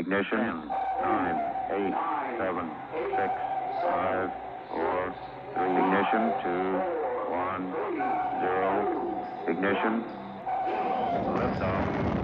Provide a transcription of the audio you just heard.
Ignition. 10, 9, 8, 7, 6, 5, 4, 3. Ignition. 2, 1, 0. Ignition. Liftoff.